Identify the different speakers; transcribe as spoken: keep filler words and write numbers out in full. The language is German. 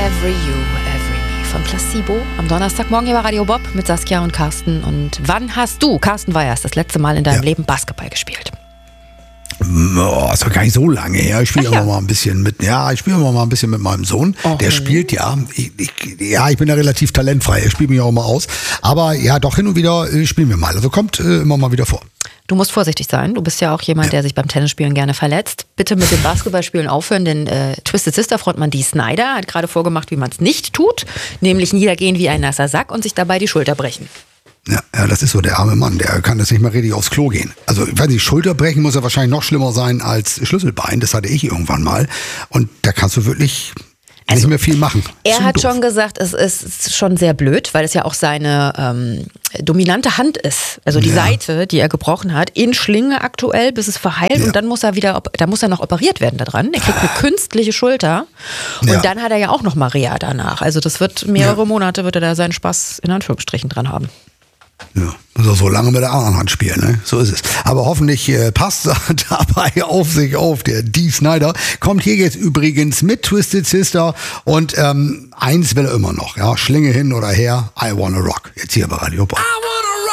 Speaker 1: Every You, Every Me von Placebo. Am Donnerstagmorgen hier bei Radio Bob mit Saskia und Carsten. Und wann hast du, Carsten Weyers, das letzte Mal in deinem ja. Leben Basketball gespielt?
Speaker 2: Oh, ist doch gar nicht so lange her. Ich spiele immer ja. mal ein bisschen mit. Ja, ich spiele immer mal ein bisschen mit meinem Sohn. Oh, der spielt ja. Ich, ich, ja, ich bin da relativ talentfrei. Er spielt mich auch immer aus. Aber ja, doch hin und wieder äh, spielen wir mal. Also kommt äh, immer mal wieder vor.
Speaker 1: Du musst vorsichtig sein. Du bist ja auch jemand, ja. der sich beim Tennisspielen gerne verletzt. Bitte mit dem Basketballspielen aufhören, denn äh, Twisted Sister Frontmann Dee Snider hat gerade vorgemacht, wie man es nicht tut, nämlich niedergehen wie ein nasser Sack und sich dabei die Schulter brechen.
Speaker 2: Ja, ja, das ist so der arme Mann, der kann das nicht mal richtig aufs Klo gehen. Also, ich weiß nicht, Schulterbrechen muss ja wahrscheinlich noch schlimmer sein als Schlüsselbein. Das hatte ich irgendwann mal. Und da kannst du wirklich also, nicht mehr viel machen.
Speaker 1: Er
Speaker 2: Zu
Speaker 1: hat
Speaker 2: doof.
Speaker 1: schon gesagt, es ist schon sehr blöd, weil es ja auch seine ähm, dominante Hand ist. Also die ja. Seite, die er gebrochen hat, in Schlinge aktuell, bis es verheilt. Ja. Und dann muss er wieder, da muss er noch operiert werden daran. Er kriegt eine künstliche Schulter. Und ja. dann hat er ja auch noch mal Reha danach. Also das wird mehrere ja. Monate, wird er da seinen Spaß in Anführungsstrichen dran haben.
Speaker 2: Ja, also so lange mit der anderen Hand spielen, ne? So ist es. Aber hoffentlich äh, passt er dabei auf sich auf. Der Dee Snider kommt hier jetzt übrigens mit Twisted Sister und ähm, eins will er immer noch, ja, Schlinge hin oder her, I wanna rock. Jetzt hier bei Radio Bob.